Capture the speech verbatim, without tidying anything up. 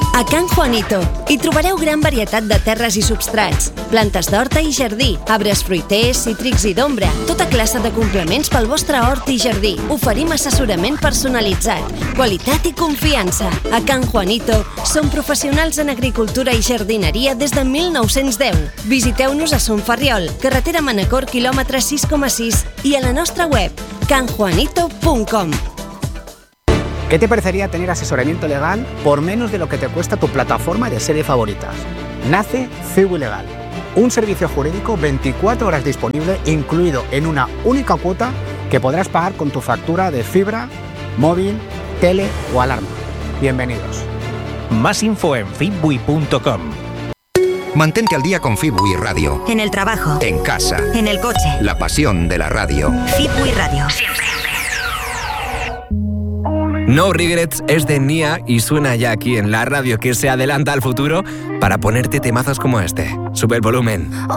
A Can Juanito hi trobareu gran varietat de terres i substrats, plantes d'horta i jardí, arbres fruiters, cítrics i d'ombra, tota classe de complements pel vostre hort i jardí. Oferim assessorament personalitzat, qualitat i confiança. A Can Juanito som professionals en agricultura i jardineria des de mil nou-cents deu. Visiteu-nos a Son Ferriol, carretera Manacor, quilòmetre sis coma sis, i a la nostra web can juanito punt com. ¿Qué te parecería tener asesoramiento legal por menos de lo que te cuesta tu plataforma de serie favoritas? Nace Cibu Legal, un servicio jurídico veinticuatro horas disponible, incluido en una única cuota que podrás pagar con tu factura de fibra, móvil, tele o alarma. Bienvenidos. Más info en fibui punto com. Mantente al día con Fibui Radio. En el trabajo. En casa. En el coche. La pasión de la radio. Fibui Radio. Siempre. No Regrets es de Nia y suena ya aquí en la radio que se adelanta al futuro para ponerte temazos como este. Sube el volumen.